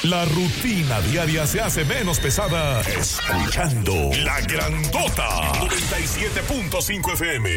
La rutina diaria se hace menos pesada escuchando La Grandota 97.5 FM.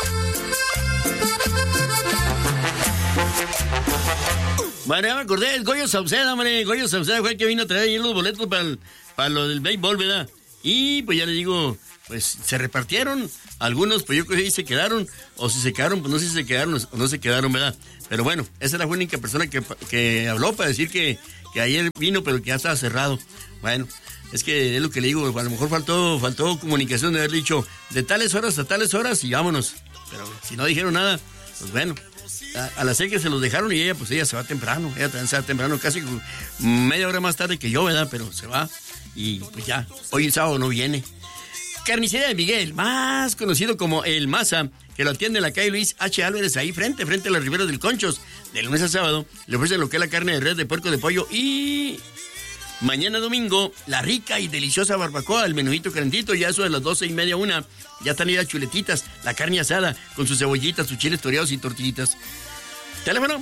Bueno, ya me acordé, el Goyo Sauceda, hombre. Goyo Sauceda fue el que vino a traer ahí los boletos para lo del béisbol, ¿verdad? Y pues ya le digo, pues se repartieron. Algunos, pues yo creo que ahí se quedaron. O si se quedaron, pues no sé si se quedaron o no se quedaron, ¿verdad? Pero bueno, esa es la única persona que habló para decir que ayer vino, pero que ya estaba cerrado. Bueno, es que es lo que le digo, a lo mejor faltó comunicación de haber dicho de tales horas a tales horas y vámonos. Pero si no dijeron nada, pues bueno. A la seca se los dejaron y ella se va temprano. Ella también se va temprano, casi media hora más tarde que yo, ¿verdad? Pero se va y pues ya, hoy el sábado no viene. Carnicería de Miguel, más conocido como El Maza, que lo atiende en la calle Luis H. Álvarez, ahí frente a la Ribera del Conchos. De lunes a sábado le ofrecen lo que es la carne de res, de puerco, de pollo y mañana domingo la rica y deliciosa barbacoa, el menudito calentito, ya eso de las 12:30, 1, ya están ahí las chuletitas, la carne asada con sus cebollitas, sus chiles toreados y tortillitas. Teléfono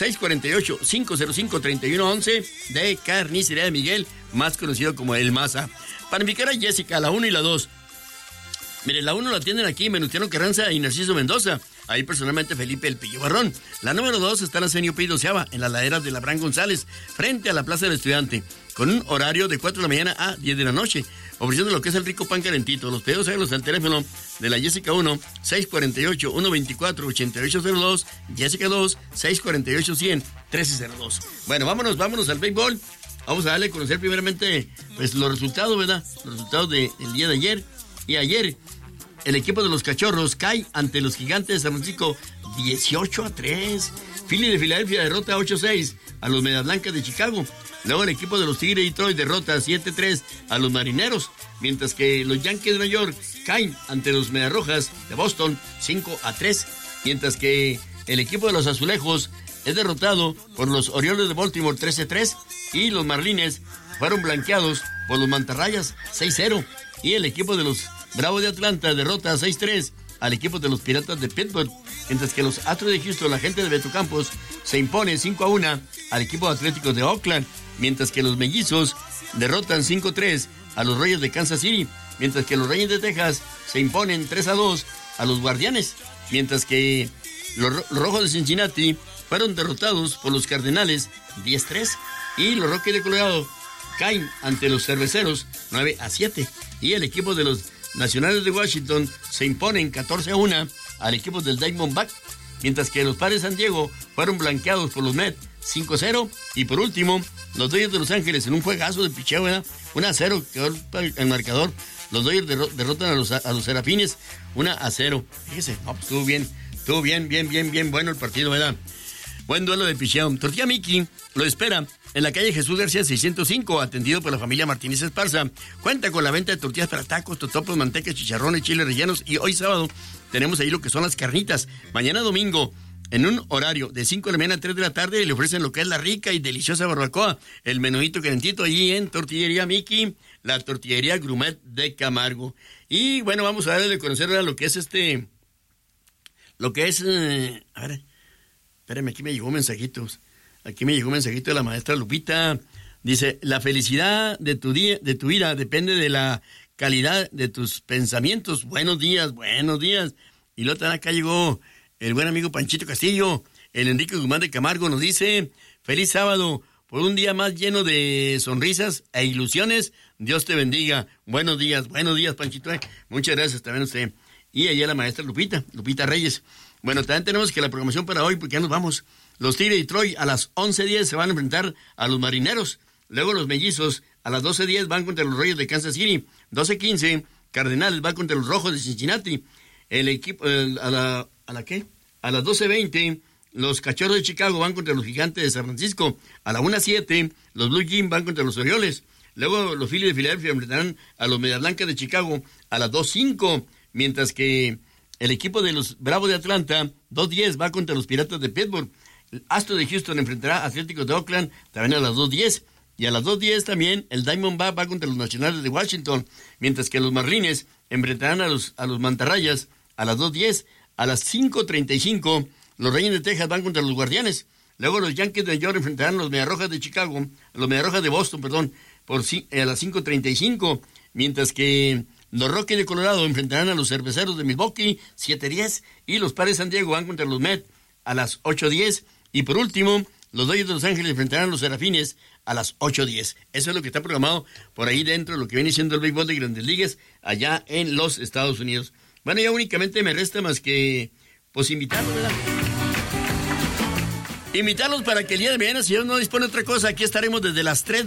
648-505-3111 de Carnicería de Miguel, más conocido como El Maza. Para invitar a Jessica, la 1 y la 2. Mire, la 1 la atienden aquí en Venustiano Carranza y Narciso Mendoza. Ahí personalmente Felipe El Pillo Barrón. La número 2 está en la Senio P. Doceava, en las laderas de Labrán González, frente a la Plaza del Estudiante, con un horario de 4 de la mañana a 10 de la noche, ofreciendo lo que es el rico pan calentito. Los pedidos háganlos al teléfono de la Jessica 1, 648-124-8802, Jessica 2, 648-100-1302. Bueno, vámonos al béisbol. Vamos a darle a conocer primeramente pues los resultados, ¿verdad? Los resultados del día de ayer. Y ayer el equipo de los Cachorros cae ante los Gigantes de San Francisco 18-3. Philly de Filadelfia derrota 8-6 a los Medias Blancas de Chicago. Luego el equipo de los Tigres de Detroit derrota 7-3 a los Marineros, mientras que los Yankees de Nueva York caen ante los Medias Rojas de Boston 5-3, mientras que el equipo de los Azulejos es derrotado por los Orioles de Baltimore 13-3 y los Marlins fueron blanqueados por los Mantarrayas 6-0 y el equipo de los Bravos de Atlanta derrota 6-3 al equipo de los Piratas de Pittsburgh, mientras que los Astros de Houston, la gente de Beto Campos, se impone 5-1 al equipo de Atléticos de Oakland, mientras que los Mellizos derrotan 5-3 a los Reyes de Kansas City, mientras que los Reyes de Texas se imponen 3-2 a los Guardianes, mientras que los Rojos de Cincinnati fueron derrotados por los Cardenales 10-3 y los Rockies de Colorado caen ante los Cerveceros 9-7 y el equipo de los Nacionales de Washington se imponen 14-1 al equipo del Diamondback, mientras que los Padres de San Diego fueron blanqueados por los Mets 5-0 y por último los Dodgers de Los Ángeles en un juegazo de picheo, 1-0 quedó el marcador. Los Dodgers derrotan a los Serafines 1-0. Fíjese, estuvo bien bueno el partido, ¿verdad? Buen duelo de picheo. Tortilla Miki lo espera en la calle Jesús García 605, atendido por la familia Martínez Esparza. Cuenta con la venta de tortillas para tacos, totopos, mantecas, chicharrones, chiles rellenos y hoy sábado tenemos ahí lo que son las carnitas. Mañana domingo, en un horario de 5 de la mañana a 3 de la tarde, le ofrecen lo que es la rica y deliciosa barbacoa, el menudito calentito allí en Tortillería Miki, la tortillería Grumet de Camargo. Y bueno, vamos a darle a conocer ahora lo que es a ver, espérame, aquí me llegó un mensajito de la maestra Lupita. Dice, la felicidad de tu vida depende de la calidad de tus pensamientos. Buenos días. Y luego acá llegó el buen amigo Panchito Castillo, el Enrique Guzmán de Camargo, nos dice, feliz sábado, por un día más lleno de sonrisas e ilusiones, Dios te bendiga. Buenos días, Panchito. Muchas gracias también a usted. Y allá la maestra Lupita Reyes. Bueno, también tenemos que la programación para hoy, porque ya nos vamos. Los Tigres de Detroit a las 11:10 se van a enfrentar a los Marineros. Luego los Mellizos a las 12:10 van contra los Reyes de Kansas City. 12:15 Cardenales va contra los Rojos de Cincinnati. El equipo, ¿a las 12:20 los Cachorros de Chicago van contra los Gigantes de San Francisco. A la 1:07 los Blue Jays van contra los Orioles. Luego los Phillies de Filadelfia enfrentarán a los Medias Blancas de Chicago a las 2:05, mientras que el equipo de los Bravos de Atlanta, 2:10, va contra los Piratas de Pittsburgh. El Astro de Houston enfrentará a Atléticos de Oakland también a las 2:10. Y a las 2:10 también el Diamondback va contra los Nacionales de Washington, mientras que los Marlins enfrentarán a los Mantarrayas a las 2:10. A las 5:35 los Reyes de Texas van contra los Guardianes. Luego los Yankees de Nueva York enfrentarán a los Mediarrojas de Chicago, a los Mediarrojas de Boston, perdón, a las 5:35. Mientras que los Rockies de Colorado enfrentarán a los Cerveceros de Milwaukee, 7:10. Y los Padres de San Diego van contra los Mets a las 8:10. Y por último, los Dodgers de Los Ángeles enfrentarán a los Serafines a las 8:10. Eso es lo que está programado por ahí dentro de lo que viene siendo el béisbol de Grandes Ligas allá en los Estados Unidos. Bueno, ya únicamente me resta más que, pues, invitarlos, ¿verdad? Invitarlos para que el día de mañana, si Dios no dispone otra cosa, aquí estaremos desde las 3